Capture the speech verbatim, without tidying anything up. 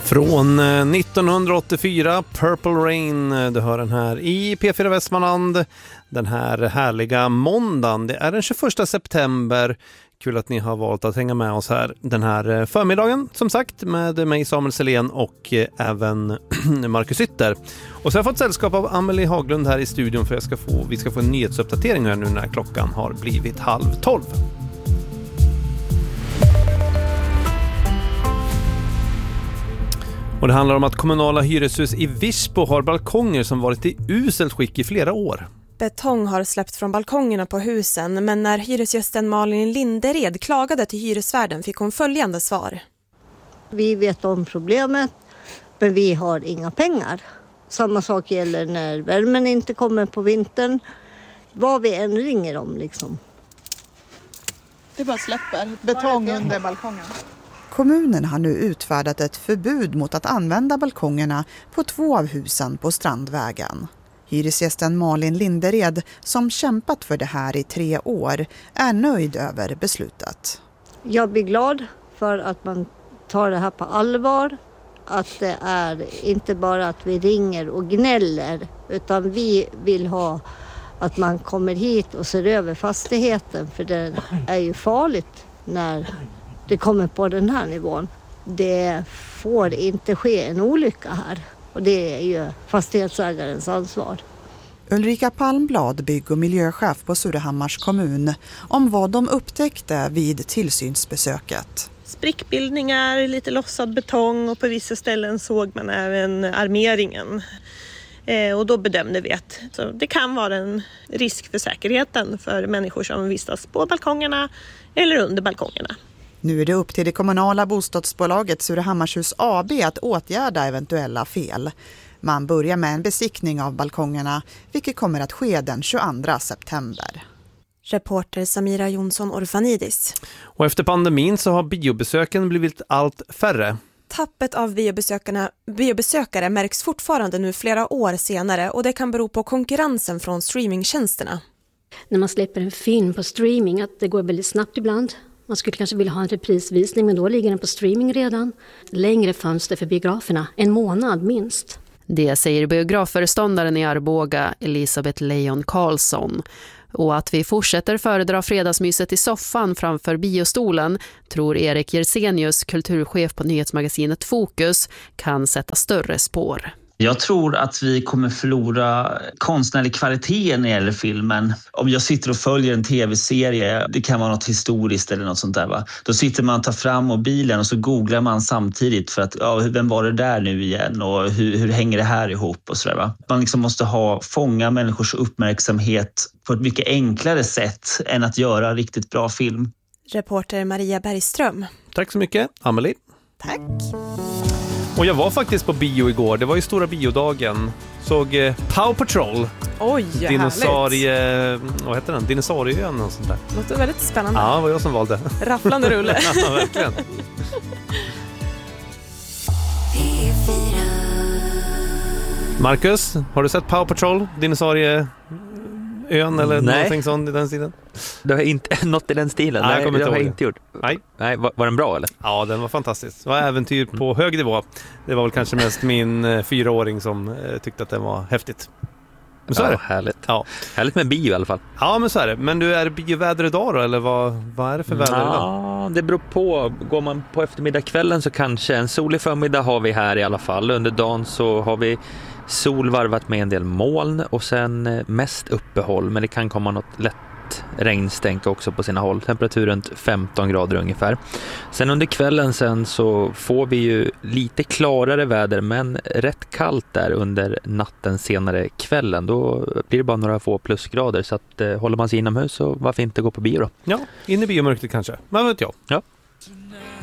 Från nittonhundraåttiofyra, Purple Rain, du hör den här i P fyra Västmanland den här härliga måndagen. Det är den tjugoförsta september. Kul att ni har valt att hänga med oss här den här förmiddagen, som sagt, med mig Samuel Selén och även Marcus Ytter. Och så har jag fått sällskap av Amelie Haglund här i studion för jag ska få, vi ska få en nyhetsuppdatering här nu när klockan har blivit halv tolv. Och det handlar om att kommunala hyreshus i Virsbo har balkonger som varit i uselt skick i flera år. Betong har släppt från balkongerna på husen, men när hyresgästen Malin Lindered klagade till hyresvärden fick hon följande svar. Vi vet om problemet, men vi har inga pengar. Samma sak gäller när värmen inte kommer på vintern. Vad vi än ringer om liksom. Det bara släpper betong under balkongen. Kommunen har nu utfärdat ett förbud mot att använda balkongerna på två av husen på Strandvägen. Hyresgästen Malin Lindered, som kämpat för det här i tre år, är nöjd över beslutet. Jag blir glad för att man tar det här på allvar. Att det är inte bara att vi ringer och gnäller, utan vi vill ha att man kommer hit och ser över fastigheten. För det är ju farligt när det kommer på den här nivån. Det får inte ske en olycka här. Och det är ju fastighetsägarens ansvar. Ulrika Palmblad, bygg- och miljöchef på Surahammars kommun, om vad de upptäckte vid tillsynsbesöket. Sprickbildningar, lite lossad betong och på vissa ställen såg man även armeringen. Eh, och då bedömde vi att så det kan vara en risk för säkerheten för människor som vistas på balkongerna eller under balkongerna. Nu är det upp till det kommunala bostadsbolaget Surahammarshus A B att åtgärda eventuella fel. Man börjar med en besiktning av balkongerna, vilket kommer att ske den tjugoandra september. Reporter Samira Jonsson Orfanidis. Och efter pandemin så har biobesöken blivit allt färre. Tappet av biobesökarna, biobesökare märks fortfarande nu flera år senare och det kan bero på konkurrensen från streamingtjänsterna. När man släpper en film på streaming att det går väldigt snabbt ibland. Man skulle kanske vilja ha en reprisvisning, men då ligger den på streaming redan. Längre fönster för biograferna, en månad minst. Det säger biografföreståndaren i Arboga, Elisabeth Leon Karlsson. Och att vi fortsätter föredra fredagsmyset i soffan framför biostolen tror Erik Jersenius, kulturchef på nyhetsmagasinet Fokus, kan sätta större spår. Jag tror att vi kommer förlora konstnärlig kvalitet när det gäller filmen. Om jag sitter och följer en tv-serie, det kan vara något historiskt eller något sånt där, va? Då sitter man och tar fram mobilen och så googlar man samtidigt för att, ja, vem var det där nu igen och hur, hur hänger det här ihop och sådär, va? Man liksom måste ha, fånga människors uppmärksamhet på ett mycket enklare sätt än att göra riktigt bra film. Reporter Maria Bergström. Tack så mycket, Amelie. Tack. Och jag var faktiskt på bio igår. Det var ju stora biodagen. Såg eh, Paw Patrol. Oj, Dinosaurie... Vad heter den? Dinosaurieön och sånt där. Det låter väldigt spännande. Ja, det var jag som valde. Rafflande rulle. Ja, verkligen. Marcus, har du sett Paw Patrol? Dinosaurie... ön eller Nej. någonting sånt i den stilen? Det har inte något i den stilen. Nej, Nej, jag kommer det inte har ihåg jag inte gjort. Nej. Nej, var, var den bra eller? Ja, den var fantastisk. Det var äventyr på mm. hög nivå. Det var väl kanske mest min eh, fyraåring som eh, tyckte att det var häftigt. Men så ja, är det. Härligt. Ja. Härligt med bio i alla fall. Ja, men så är det. Men du, är det bioväder idag då? Eller vad, vad är det för väder idag? Ja, det beror på. Går man på eftermiddagskvällen så kanske en solig förmiddag har vi här i alla fall. Under dagen så har vi sol varvat med en del moln och sen mest uppehåll, men det kan komma något lätt regnstänk också på sina håll. Temperaturen femton grader ungefär. Sen under kvällen sen så får vi ju lite klarare väder, men rätt kallt där under natten senare kvällen. Då blir det bara några få plusgrader, så att eh, håller man sig inomhus så varför inte gå på bio då? Ja, in i biomörkret kanske. Men vet jag. Ja.